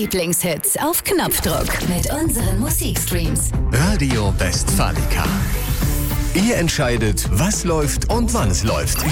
Lieblingshits auf Knopfdruck mit unseren Musikstreams. Radio Westfalica. Ihr entscheidet, was läuft und wann es läuft.